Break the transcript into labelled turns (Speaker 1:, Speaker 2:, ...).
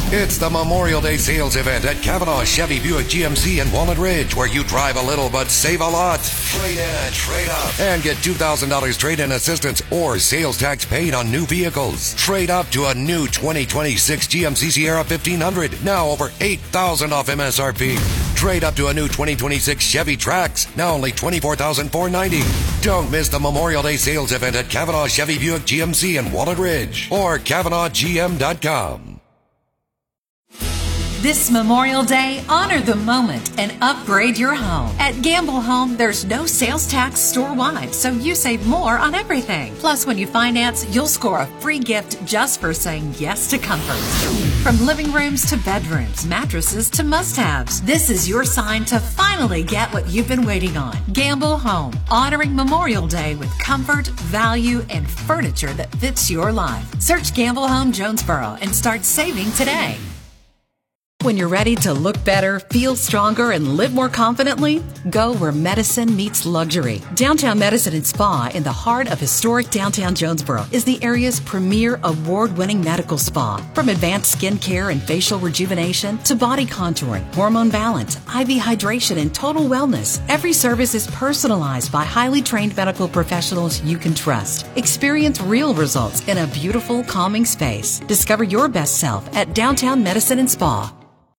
Speaker 1: It's the Memorial Day sales event at Kavanaugh Chevy Buick GMC in Walnut Ridge, where you drive a little but save a lot. Trade in and trade up. And get $2,000 trade-in assistance or sales tax paid on new vehicles. Trade up to a new 2026 GMC Sierra 1500, now over $8,000 off MSRP. Trade up to a new 2026 Chevy Trax, now only $24,490. Don't miss the Memorial Day sales event at Kavanaugh Chevy Buick GMC in Walnut Ridge or KavanaughGM.com.
Speaker 2: This Memorial Day, honor the moment and upgrade your home. At Gamble Home, there's no sales tax store-wide, so you save more on everything. Plus, when you finance, you'll score a free gift just for saying yes to comfort. From living rooms to bedrooms, mattresses to must-haves, this is your sign to finally get what you've been waiting on. Gamble Home, honoring Memorial Day with comfort, value, and furniture that fits your life. Search Gamble Home Jonesboro and start saving today. When you're ready to look better, feel stronger, and live more confidently, go where medicine meets luxury. Downtown Medicine and Spa in the heart of historic downtown Jonesboro is the area's premier award-winning medical spa. From advanced skin care and facial rejuvenation to body contouring, hormone balance, IV hydration, and total wellness, every service is personalized by highly trained medical professionals you can trust. Experience real results in a beautiful, calming space. Discover your best self at Downtown Medicine and Spa.